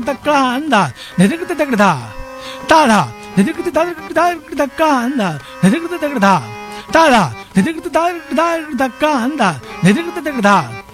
தக்காந்தா நெருக்கத்தை தக்கடா தாடா நெருக்கத்தை தக்காந்தா நெருக்கத்தை தக்கடா தாடா நெருக்கத்தை தக்காந்தா நெருக்கத்தை தக்கடா